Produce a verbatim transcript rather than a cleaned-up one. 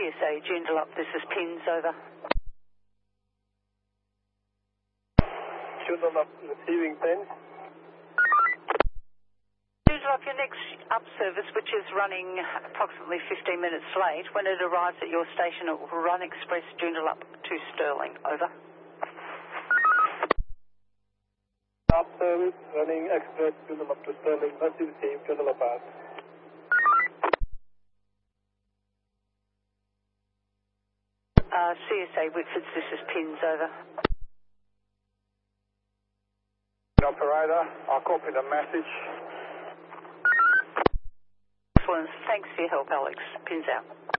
S A, Joondalup, this is Pins, over. Joondalup receiving Pins. Joondalup, your next up service, which is running approximately fifteen minutes late, when it arrives at your station, it will run express Joondalup to Stirling, over. Up service running express Joondalup to Stirling, message received, Joondalup out. Uh, C S A, Whitfords, this is Pins, over. Operator, I'll copy the message. Excellent. Thanks for your help, Alex. Pins out.